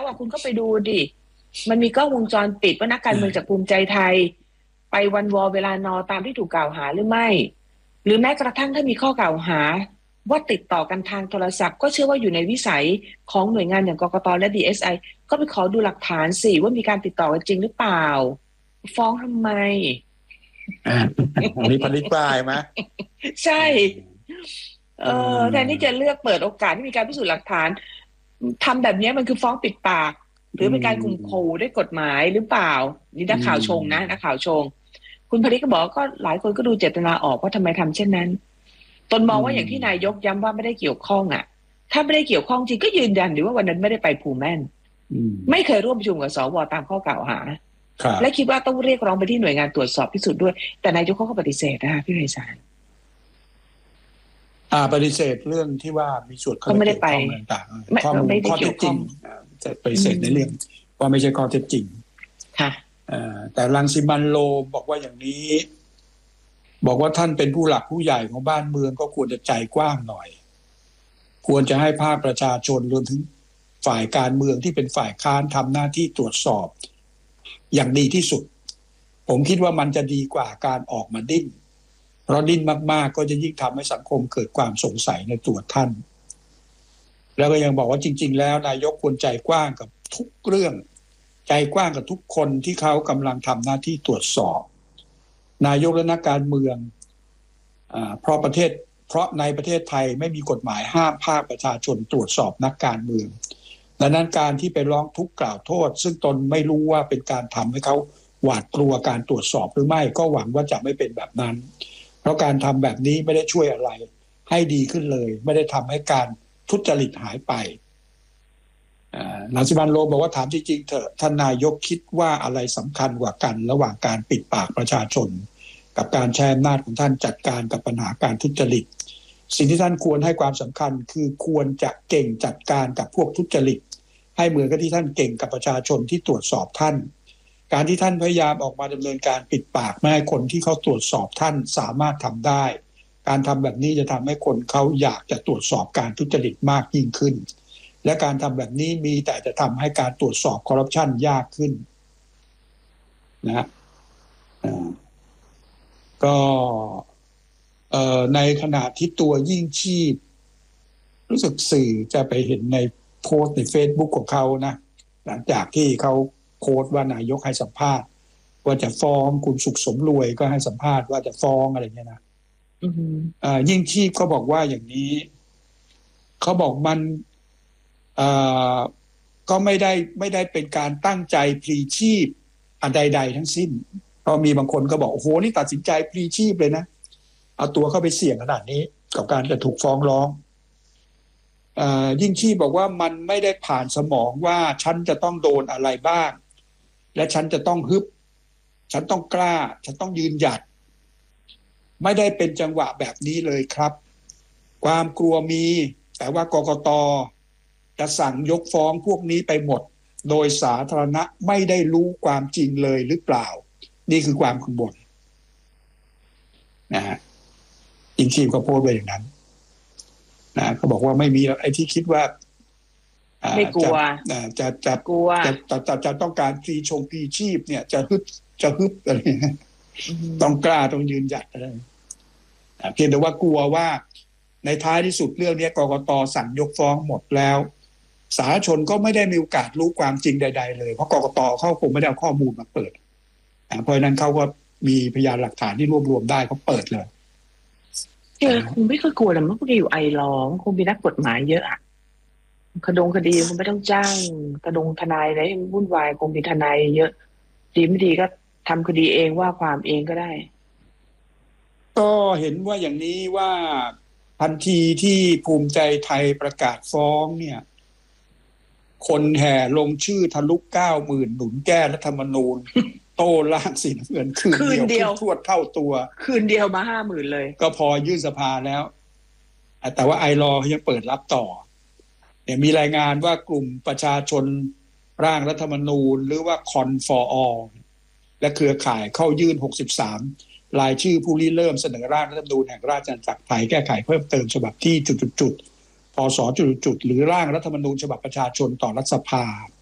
คุณก็ไปดูดิมันมีกล้องวงจรปิดว่านักการเมืองจากภูมิใจไทยไปวันวอเวลานอตามที่ถูกกล่าวหาหรือไม่หรือแม้กระทั่งถ้ามีข้อกล่าวหาว่าติดต่อกันทางโทรศัพท์ก็เชื่อว่าอยู่ในวิสัยของหน่วยงานอย่างกกตและ DSI ก็ไปขอดูหลักฐานสิว่ามีการติดต่อกันจริงหรือเปล่าฟ้องทำไมนี่พันธิปลายไหมใช่แทนที่จะเลือกเปิดโอกาสที่มีการพิสูจน์หลักฐานทำแบบนี้มันคือฟ้องปิดปากหรือเป็นการข่มขู่ด้วยกฎหมายหรือเปล่านี่นักข่าวชงนะนักข่าวชงคุณพริตก็บอกก็หลายคนก็ดูเจตนาออกว่าทำไมทำเช่นนั้นตนมองว่าอย่างที่นายกย้ำว่าไม่ได้เกี่ยวข้องอ่ะถ้าไม่ได้เกี่ยวข้องจริงก็ยืนยันหรือว่าวันนั้นไม่ได้ไปภูแม่นไม่เคยร่วมประชุมกับสวตามข้อกล่าวหาและคิดว่าต้องเรียกร้องไปที่หน่วยงานตรวจสอบพิสูจน์ด้วยแต่นายกเขาก็ปฏิเสธนะคะพี่ไพศาลปฏิเสธเรื่องที่ว่ามีส่วนเข้าไม่ได้ไปต่างๆข้อมูลข้อเท็จจริงจะปฏิเสธในเรื่องว่าไม่ใช่ข้อเท็จจริงค่ะแต่รังสิมันต์โรมบอกว่าอย่างนี้บอกว่าท่านเป็นผู้หลักผู้ใหญ่ของบ้านเมืองก็ควรจะใจกว้างหน่อยควรจะให้ภาคประชาชนรวมถึงฝ่ายการเมืองที่เป็นฝ่ายค้านทำหน้าที่ตรวจสอบอย่างดีที่สุดผมคิดว่ามันจะดีกว่าการออกมาดิ้นเพราะดิ้นมากๆก็จะยิ่งทำให้สังคมเกิดความสงสัยในตัวท่านแล้วก็ยังบอกว่าจริงๆแล้วนายกควรใจกว้างกับทุกเรื่องใจกว้างกับทุกคนที่เขากำลังทำหน้าที่ตรวจสอบนายกและนักการเมืองเพราะในประเทศไทยไม่มีกฎหมายห้ามภาคประชาชนตรวจสอบนักการเมืองดังนั้นการที่ไปร้องทุกข์กล่าวโทษซึ่งตนไม่รู้ว่าเป็นการทำให้เขาหวาดกลัวการตรวจสอบหรือไม่ก็หวังว่าจะไม่เป็นแบบนั้นเพราะการทำแบบนี้ไม่ได้ช่วยอะไรให้ดีขึ้นเลยไม่ได้ทำให้การทุจริตหายไปรังสิมันต์โรมบอกว่าถามจริงๆเถอะท่านนายกคิดว่าอะไรสำคัญกว่ากันระหว่างการปิดปากประชาชนกับการใช้อำนาจของท่านจัดการกับปัญหาการทุจริตสิ่งที่ท่านควรให้ความสำคัญคือควรจะเก่งจัดการกับพวกทุจริตให้เหมือนกับที่ท่านเก่งกับประชาชนที่ตรวจสอบท่านการที่ท่านพยายามออกมาดำเนินการปิดปากไม่ให้คนที่เขาตรวจสอบท่านสามารถทำได้การทำแบบนี้จะทำให้คนเขาอยากจะตรวจสอบการทุจริตมากยิ่งขึ้นและการทำแบบนี้มีแต่จะทำให้การตรวจสอบคอร์รัปชันยากขึ้นนะก็ในขณะที่ตัวยิ่งชีพรู้สึกสื่อจะไปเห็นในโพสต์ใน Facebook ของเขานะหลังจากที่เขาโพสต์ว่านายกให้สัมภาษณ์ว่าจะฟ้องคุณสุขสมรวยก็ให้สัมภาษณ์ว่าจะฟ้องอะไรเงี้ยนะยิ่งชีพก็บอกว่าอย่างนี้เขาบอกมันก็ไม่ได้เป็นการตั้งใจพลีชีพอันใดๆทั้งสิ้นเพราะมีบางคนก็บอกโอ้โหนี่ตัดสินใจพลีชีพเลยนะเอาตัวเข้าไปเสี่ยงขนาดนี้กับการจะถูกฟ้องร้องยิ่งชีพบอกว่ามันไม่ได้ผ่านสมองว่าฉันจะต้องโดนอะไรบ้างและฉันจะต้องฮึบฉันต้องกล้าฉันต้องยืนหยัดไม่ได้เป็นจังหวะแบบนี้เลยครับความกลัวมีแต่ว่ากกต.จะสั่งยกฟ้องพวกนี้ไปหมดโดยสาธารณะไม่ได้รู้ความจริงเลยหรือเปล่านี่คือความกังวลนะฮะยิ่งชีพก็โพสต์ไว้อย่างนั้นนะเขาบอกว่าไม่มีไอ้ที่คิดว่าไม่กลัวจะกลัวจะต้องการพลีชีพเนี่ยจะฮึบอะไรต้องกล้าต้องยืนหยัดอะไรเพียงแต่ว่ากลัวว่าในท้ายที่สุดเรื่องนี้กกต.สั่งยกฟ้องหมดแล้วสาธารณชนก็ไม่ได้มีโอกาสรู้ความจริงใดๆเลยเพราะกกต.เขาคงไม่ได้เอาข้อมูลมาเปิดเพราะฉะนั้นเขาก็มีพยานหลักฐานที่รวบรวมได้เขาเปิดเลยคงไม่ค่อยกลัวหรอกมันคงอยู่ไอร้องคงมีนักกฎหมายเยอะอะคดีคงไม่ต้องจ้างทนายอะไรวุ่นวายคงมีทนายเยอะดีไม่ดีก็ทำคดีเองว่าความเองก็ได้ก็เห็นว่าอย่างนี้ว่าทันทีที่ภูมิใจไทยประกาศฟ้องเนี่ยคนแห่ลงชื่อทะลุ 90,000 หนุนแก้รัฐธรรมนูญโต้ร่างสีน้ำเงินคืนเดียวทวดเท่าตัวคืนเดียวมา 50,000 เลยก็พอยื่นสภาแล้วแต่ว่าไอรอยังเปิดรับต่อเนี่ยมีรายงานว่ากลุ่มประชาชนร่างรัฐธรรมนูญหรือว่า Con for All และเครือข่ายเข้ายื่น63รายชื่อผู้ริเริ่มเสนอร่างรัฐธรรมนูญแห่งราชอาณาจักรไทยแก้ไขเพิ่มเติมฉบับที่จุดๆพศจุดๆหรือร่างรัฐธรรมนูญฉบับประชาชนต่อรัฐสภา